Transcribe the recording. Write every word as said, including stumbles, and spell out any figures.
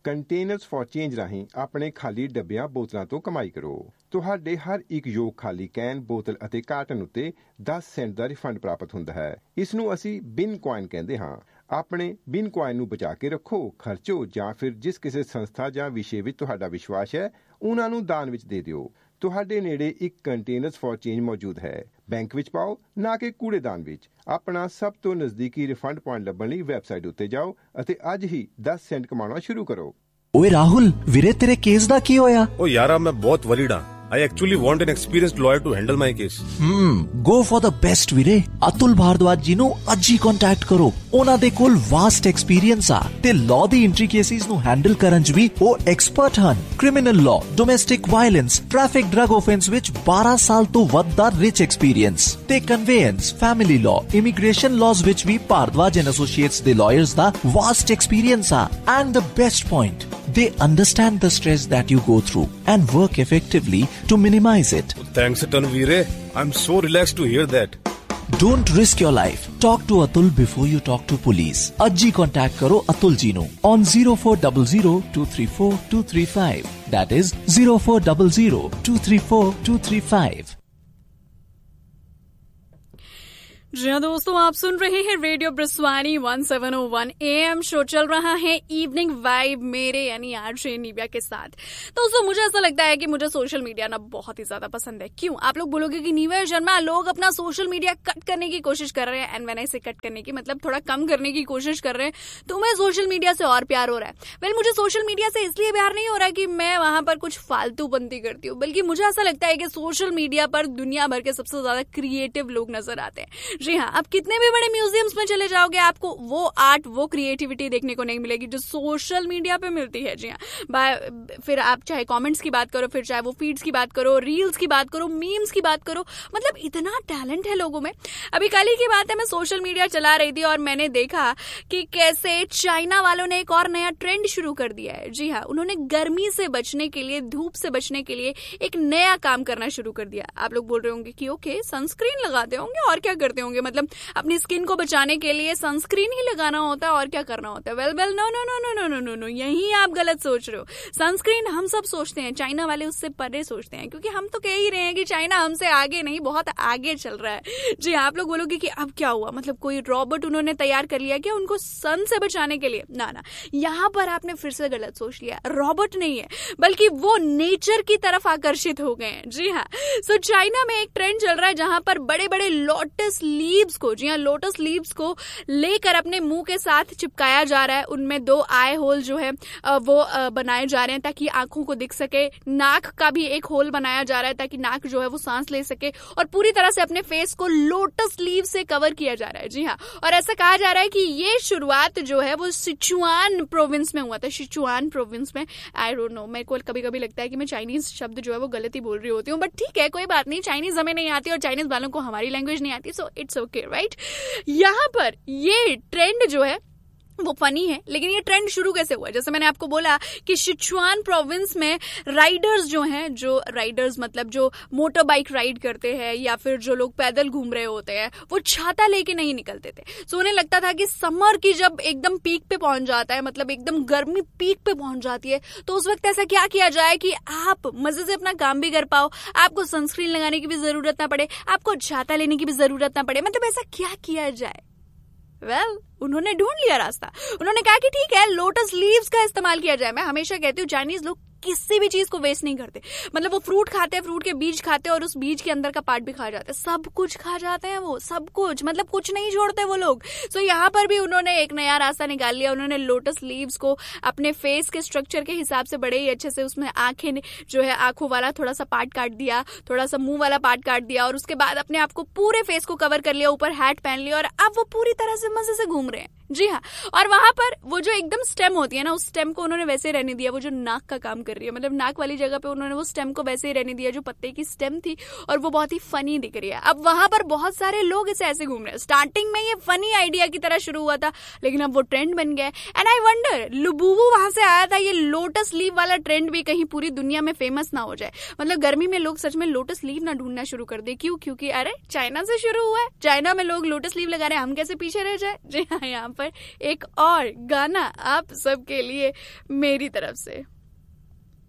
Containers for change ਰਾਹੀਂ ਆਪਣੇ ਖਾਲੀ ਡੱਬਿਆਂ ਬੋਤਲਾਂ ਤੋਂ ਕਮਾਈ ਕਰੋ। ਤੁਹਾਡੇ ਹਰ ਇੱਕ ਯੋਗ ਖਾਲੀ ਕੈਨ, ਬੋਤਲ ਅਤੇ ਕਾਰਟਨ ਉੱਤੇ ਦਸ ਸੈਂਟ ਦਾ ਰਿਫੰਡ ਪ੍ਰਾਪਤ ਹੁੰਦਾ ਹੈ। ਇਸ ਨੂੰ ਅਸੀਂ ਬਿਨ ਕੁਆਇਨ ਕਹਿੰਦੇ ਹਾਂ। ਆਪਣੇ ਬਿਨ ਕੁਆਇਨ ਨੂੰ ਬਚਾ ਕੇ ਰੱਖੋ, ਖਰਚੋ ਜਾਂ ਫਿਰ ਜਿਸ ਕਿਸੇ ਸੰਸਥਾ ਜਾਂ ਵਿਸ਼ੇ ਵਿੱਚ ਤੁਹਾਡਾ ਵਿਸ਼ਵਾਸ ਹੈ ਉਹਨਾਂ ਨੂੰ ਦਾਨ ਵਿੱਚ ਦੇ ਦਿਓ। ਤੁਹਾਡੇ ਨੇੜੇ ਇੱਕ ਕੰਟੇਨਰਸ ਫॉर ਚੇਂਜ ਮੌਜੂਦ ਹੈ। ਬੈਂਕ ਵਿੱਚ ਪਾਓ, ਨਾ ਕਿ ਕੂੜੇਦਾਨ ਵਿੱਚ। ਆਪਣਾ ਸਭ ਤੋਂ ਨਜ਼ਦੀਕੀ ਰਿਫੰਡ ਪੁਆਇੰਟ ਲੱਭਣ ਲਈ ਵੈਬਸਾਈਟ ਉੱਤੇ ਜਾਓ ਅਤੇ ਅੱਜ ਹੀ ਦਸ ਸੈਂਟ ਕਮਾਉਣਾ ਸ਼ੁਰੂ ਕਰੋ। ਓਏ ਰਾਹੁਲ ਵੀਰੇ, ਤੇਰੇ ਕੇਸ ਦਾ ਕੀ ਹੋਇਆ? ਓ ਯਾਰਾ, ਮੈਂ ਬਹੁਤ ਵਰੀਡ ਹਾਂ। I actually want an experienced lawyer to handle my case. Hmm, go for the best ਵੀਰੇ। ਅਤੁਲ ਭਾਰਦਵਾਜ ਜੀ ਨੂੰ ਅੱਜ ਹੀ ਕੰਟੈਕਟ ਕਰੋ। ਉਹਨਾਂ ਦੇ ਕੋਲ ਵਾਸਟ ਐਕਸਪੀਰੀਅੰਸ ਆ ਤੇ ਲਾਅ ਦੀ ਐਂਟਰੀ ਕੇਸਿਸ ਨੂੰ ਹੈਂਡਲ ਕਰਨ 'ਚ ਵੀ ਉਹ ਐਕਸਪਰਟ ਹਨ। Criminal law, domestic violence, traffic drug offence ਵਿੱਚ ਬਾਰਾਂ ਸਾਲ ਤੋਂ ਵੱਧ ਦਾ ਰਿਚ ਐਕਸਪੀਰੀਅੰਸ ਤੇ ਕਨਵੇਅੰਸ, ਫੈਮਿਲੀ ਲਾਅ, ਇਮੀਗ੍ਰੇਸ਼ਨ ਲਾਜ਼ ਵਿੱਚ ਵੀ ਭਾਰਦਵਾਜ ਐਂਡ ਐਸੋਸੀਏਟਸ ਦੇ ਲਾਇਰਸ ਦਾ ਵਾਸਟ ਐਕਸਪੀਰੀਅੰਸ ਆ। And the best point, they understand the stress that you go through and work effectively to minimize it. Thanks a ton, Veere. I'm so relaxed to hear that. Don't risk your life. Talk to Atul before you talk to police. Ajji contact karo Atul ji nu on zero four zero zero two three four two three five. That is zero four zero zero two three four two three five. जी हाँ दोस्तों, आप सुन रहे हैं radio ब्रिस्वानी one seven O one A M. Show चल रहा है evening vibe मेरे यानी आरजे निव्या के साथ। दोस्तों, मुझे ऐसा लगता है कि मुझे सोशल मीडिया ना बहुत ही ज्यादा पसंद है। क्यों? आप लोग बोलोगे कि निव्या शर्मा, लोग अपना सोशल मीडिया कट करने की कोशिश कर रहे हैं। एंड व्हेन आई से कट करने की मतलब थोड़ा कम करने की कोशिश कर रहे हैं, तुम्हें सोशल मीडिया से और प्यार हो रहा है। वेल, मुझे सोशल मीडिया से इसलिए प्यार नहीं हो रहा है कि मैं वहां पर कुछ फालतू बनती करती हूँ, बल्कि मुझे ऐसा लगता है कि सोशल मीडिया पर दुनिया भर के सबसे ज्यादा क्रिएटिव लोग नजर आते हैं। जी हाँ, आप कितने भी बड़े म्यूजियम्स में चले जाओगे, आपको वो आर्ट, वो क्रिएटिविटी देखने को नहीं मिलेगी जो सोशल मीडिया पे मिलती है। जी हाँ, फिर आप चाहे कमेंट्स की बात करो, फिर चाहे वो फीड्स की बात करो, रील्स की बात करो, मीम्स की बात करो, मतलब इतना टैलेंट है लोगों में। अभी कल ही की बात है, मैं सोशल मीडिया चला रही थी और मैंने देखा कि कैसे चाइना वालों ने एक और नया ट्रेंड शुरू कर दिया है। जी हाँ, उन्होंने गर्मी से बचने के लिए, धूप से बचने के लिए एक नया काम करना शुरू कर दिया। आप लोग बोल रहे होंगे कि ओके, सनस्क्रीन लगाते होंगे और क्या करते होंगे, मतलब अपनी स्किन को बचाने के लिए सनस्क्रीन ही लगाना होता है और क्या करना होता है। Well well no no no no no no no no यही आप गलत सोच रहे हो। सनस्क्रीन हम सब सोचते हैं, चाइना वाले उससे परे सोचते हैं, क्योंकि हम तो कह ही रहे हैं कि चाइना हमसे आगे नहीं, बहुत आगे चल रहा है। जी, आप लोग बोलोगे कि अब क्या हुआ, मतलब कोई रोबोट उन्होंने तैयार कर लिया क्या उनको सन से बचाने के लिए? ना ना, यहाँ पर आपने फिर से गलत सोच लिया। रोबोट नहीं है, बल्कि वो नेचर की तरफ आकर्षित हो गए हैं। जी हाँ, सो चाइना में एक ट्रेंड चल रहा है जहां पर बड़े बड़े लोटस लीव्स को, जी हाँ, लोटस लीव्स को लेकर अपने मुंह के साथ चिपकाया जा रहा है। उनमें दो आई होल जो है वो बनाए जा रहे हैं ताकि आंखों को दिख सके। नाक का भी एक होल बनाया जा रहा है ताकि नाक जो है वो सांस ले सके, और पूरी तरह से अपने फेस को लोटस लीव से कवर किया जा रहा है। जी हाँ, और ऐसा कहा जा रहा है कि ये शुरुआत जो है वो सिचुआन प्रोविंस में हुआ था। सिचुआन प्रोविंस में, आई डोंट नो, मेरे को कभी कभी लगता है कि मैं चाइनीज शब्द जो है वो गलत ही बोल रही होती हूँ, बट ठीक है, कोई बात नहीं। चाइनीज हमें नहीं आती और चाइनीज वालों को हमारी लैंग्वेज नहीं आती, सो इट्स ओके, राइट। यहाँ पर ये ट्रेंड जो है वो फनी है, लेकिन ये ट्रेंड शुरू कैसे हुआ? जैसे मैंने आपको बोला कि सिचुआन प्रोविंस में राइडर्स जो हैं, जो राइडर्स मतलब जो मोटर बाइक राइड करते हैं या फिर जो लोग पैदल घूम रहे होते हैं, वो छाता लेके नहीं निकलते थे। सो उन्हें लगता था कि समर की जब एकदम पीक पे पहुंच जाता है, मतलब एकदम गर्मी पीक पे पहुंच जाती है, तो उस वक्त ऐसा क्या किया जाए कि आप मजे से अपना काम भी कर पाओ, आपको सनस्क्रीन लगाने की भी जरूरत ना पड़े, आपको छाता लेने की भी जरूरत ना पड़े। मतलब ऐसा क्या किया जाए? वेल well, उन्होंने ढूंढ लिया रास्ता। उन्होंने कहा कि ठीक है, लोटस लीव्स का इस्तेमाल किया जाए। मैं हमेशा कहती हूँ, चाइनीज लोग किसी भी चीज को वेस्ट नहीं करते। मतलब वो फ्रूट खाते हैं, फ्रूट के बीज खाते हैं और उस बीज के अंदर का पार्ट भी खा जाते हैं, सब कुछ खा जाते हैं वो, सब कुछ, मतलब कुछ नहीं छोड़ते वो लोग। सो so, यहाँ पर भी उन्होंने एक नया रास्ता निकाल लिया। उन्होंने लोटस लीव्स को अपने फेस के स्ट्रक्चर के हिसाब से बड़े ही अच्छे से उसमें आंखें जो है, आंखों वाला थोड़ा सा पार्ट काट दिया, थोड़ा सा मुंह वाला पार्ट काट दिया, और उसके बाद अपने आप को पूरे फेस को कवर कर लिया, ऊपर हैट पहन लिया, और अब वो पूरी तरह से मजे से घूम रहे हैं। जी हाँ, और वहां पर वो जो एकदम स्टेम होती है ना, उस स्टेम को उन्होंने वैसे रहने दिया, वो जो नाक का काम कर रही है, मतलब नाक वाली जगह पे उन्होंने वो स्टेम को वैसे ही रहने दिया जो पत्ते की स्टेम थी, और वो बहुत ही फनी दिख रही है। अब वहां पर बहुत सारे लोग इसे ऐसे घूम रहे हैं। स्टार्टिंग में ये फनी आइडिया की तरह शुरू हुआ था, लेकिन अब वो ट्रेंड बन गया। एंड आई वंडर, लुबुबू वहां से आया था, ये लोटस लीव वाला ट्रेंड भी कहीं पूरी दुनिया में फेमस ना हो जाए। मतलब गर्मी में लोग सच में लोटस लीव ना ढूंढना शुरू कर दे। क्यों? क्योंकि अरे चाइना से शुरू हुआ है, चाइना में लोग लोटस लीव लगा रहे हैं, हम कैसे पीछे रह जाए। जी हाँ, यहाँ पर एक और गाना आप सबके लिए मेरी तरफ से।